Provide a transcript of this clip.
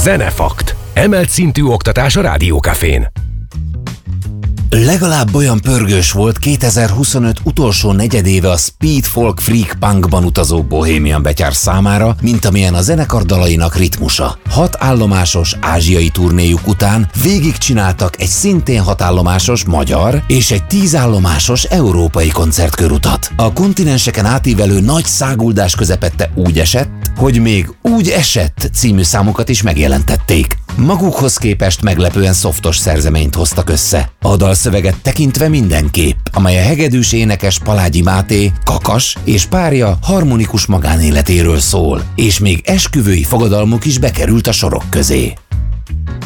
Zenefakt. Emelt szintű oktatás a Rádiókafén. Legalább olyan pörgős volt 2025 utolsó negyedéve a Speed Folk Freak Punkban utazó bohémian betyár számára, mint amilyen a zenekar dalainak ritmusa. 6 állomásos ázsiai turnéjuk után végigcsináltak egy szintén 6 állomásos magyar és egy 10 állomásos európai koncertkörutat. A kontinenseken átívelő nagy száguldás közepette úgy esett, hogy még Úgy esett című számokat is megjelentették. Magukhoz képest meglepően szoftos szerzeményt hoztak össze. A dalszöveget tekintve mindenképp, amely a hegedűs énekes Palágyi Máté, kakas és párja harmonikus magánéletéről szól, és még esküvői fogadalmuk is bekerült a sorok közé.